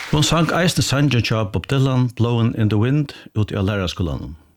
Hon sang eisne sangen tja Bob Dylan, Blowing in the Wind, ut i lærarskolan.